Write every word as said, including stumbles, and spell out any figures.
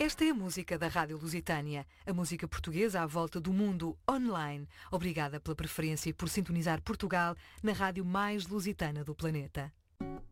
Esta é a música da Rádio Lusitânia, a música portuguesa à volta do mundo online. Obrigada pela preferência e por sintonizar Portugal na rádio mais lusitana do planeta.